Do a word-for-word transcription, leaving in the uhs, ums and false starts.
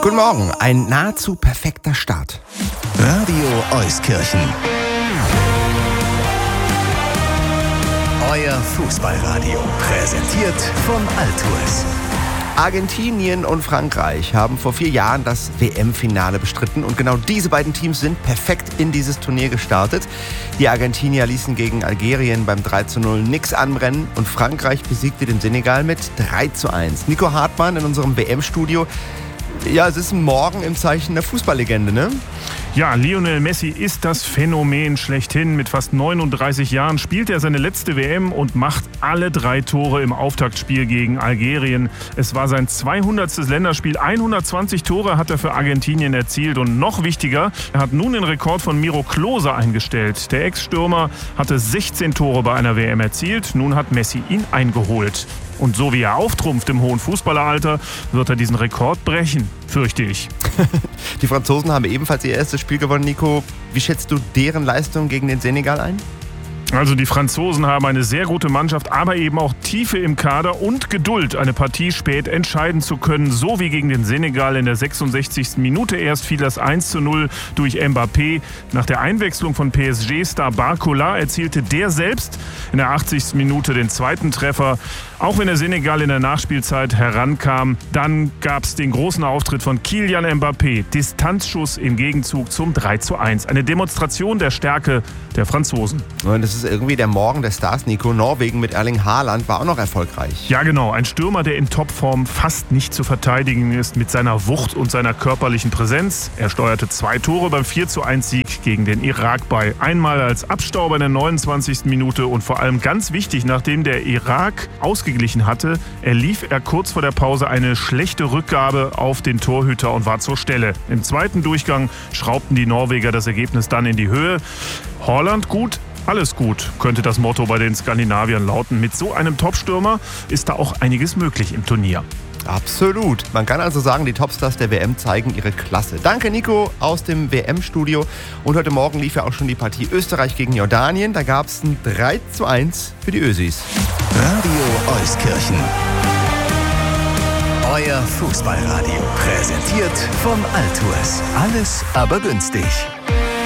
Guten Morgen, ein nahezu perfekter Start. Radio Euskirchen. Euer Fußballradio, präsentiert von Altues. Argentinien und Frankreich haben vor vier Jahren das W M-Finale bestritten und genau diese beiden Teams sind perfekt in dieses Turnier gestartet. Die Argentinier ließen gegen Algerien beim drei zu null nix anbrennen und Frankreich besiegte den Senegal mit drei zu eins. Nico Hartmann in unserem W M-Studio. Ja, es ist ein Morgen im Zeichen der Fußballlegende, ne? Ja, Lionel Messi ist das Phänomen schlechthin. Mit fast neununddreißig Jahren spielt er seine letzte W M und macht alle drei Tore im Auftaktspiel gegen Algerien. Es war sein zweihundertstes Länderspiel. hundertzwanzig Tore hat er für Argentinien erzielt. Und noch wichtiger, er hat nun den Rekord von Miro Klose eingestellt. Der Ex-Stürmer hatte sechzehn Tore bei einer W M erzielt. Nun hat Messi ihn eingeholt. Und so wie er auftrumpft im hohen Fußballeralter, wird er diesen Rekord brechen, fürchte ich. Die Franzosen haben ebenfalls ihr erstes Spiel gewonnen, Nico. Wie schätzt du deren Leistung gegen den Senegal ein? Also die Franzosen haben eine sehr gute Mannschaft, aber eben auch Tiefe im Kader und Geduld, eine Partie spät entscheiden zu können. So wie gegen den Senegal in der sechsundsechzigsten Minute. Erst fiel das eins zu null durch Mbappé. Nach der Einwechslung von P S G-Star Barcola erzielte der selbst in der achtzigsten Minute den zweiten Treffer. Auch wenn der Senegal in der Nachspielzeit herankam, dann gab es den großen Auftritt von Kylian Mbappé. Distanzschuss im Gegenzug zum drei zu eins. Eine Demonstration der Stärke der Franzosen. Und das ist irgendwie der Morgen der Stars, Nico. Norwegen mit Erling Haaland war auch noch erfolgreich. Ja, genau. Ein Stürmer, der in Topform fast nicht zu verteidigen ist mit seiner Wucht und seiner körperlichen Präsenz. Er steuerte zwei Tore beim vier zu eins Sieg gegen den Irak bei. Einmal als Abstauber in der neunundzwanzigsten Minute und vor allem ganz wichtig, nachdem der Irak ausgeglichen hatte, erlief er kurz vor der Pause eine schlechte Rückgabe auf den Torhüter und war zur Stelle. Im zweiten Durchgang schraubten die Norweger das Ergebnis dann in die Höhe. Haaland gut, alles gut, könnte das Motto bei den Skandinaviern lauten. Mit so einem Topstürmer ist da auch einiges möglich im Turnier. Absolut. Man kann also sagen, die Topstars der W M zeigen ihre Klasse. Danke, Nico, aus dem W M-Studio. Und heute Morgen lief ja auch schon die Partie Österreich gegen Jordanien. Da gab es ein drei zu eins für die Ösis. Radio Euskirchen. Euer Fußballradio, präsentiert von Altues. Alles aber günstig.